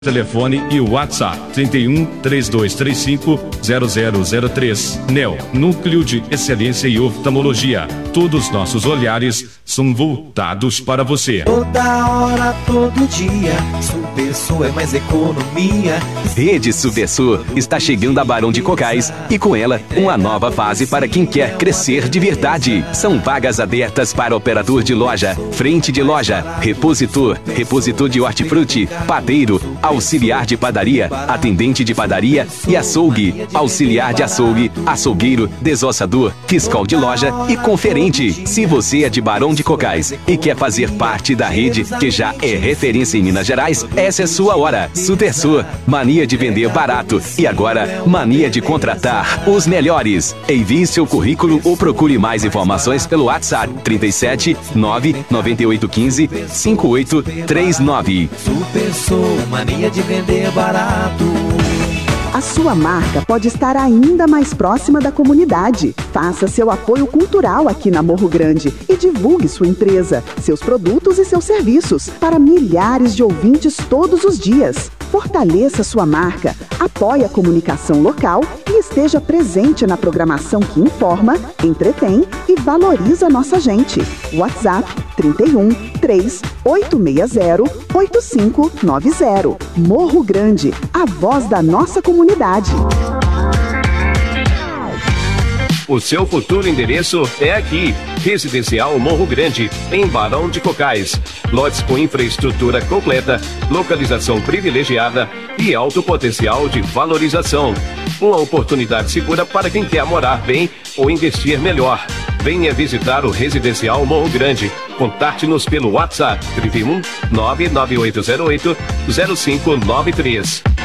Telefone e WhatsApp 31 3235 0003. NEO, Núcleo de Excelência e Oftalmologia. Todos nossos olhares são voltados para você. Toda hora, todo dia, Supersul é mais economia. Rede Supersul está chegando a Barão de Cocais e com ela uma nova fase para quem quer crescer de verdade. São vagas abertas para operador de loja, frente de loja, repositor de hortifruti, padeiro, auxiliar de padaria, atendente de padaria e açougue, auxiliar de açougue, açougueiro, desossador, fiscal de loja e conferente. Se você é de Barão de Cocais e quer fazer parte da rede que já é referência em Minas Gerais, essa é sua hora. Supersul, mania de vender barato e agora mania de contratar os melhores. Envie seu currículo ou procure mais informações pelo WhatsApp 37 99815 5839. Supersul, mania de vender barato. A sua marca pode estar ainda mais próxima da comunidade. Faça seu apoio cultural aqui na Morro Grande e divulgue sua empresa, seus produtos e seus serviços para milhares de ouvintes todos os dias. Fortaleça sua marca, apoie a comunicação local e esteja presente na programação que informa, entretém e valoriza nossa gente. WhatsApp 31 3860 8590. Morro Grande, a voz da nossa comunidade. O seu futuro endereço é aqui. Residencial Morro Grande, em Barão de Cocais. Lotes com infraestrutura completa, localização privilegiada e alto potencial de valorização. Uma oportunidade segura para quem quer morar bem ou investir melhor. Venha visitar o Residencial Morro Grande. Contate-nos pelo WhatsApp 31 99808 0593.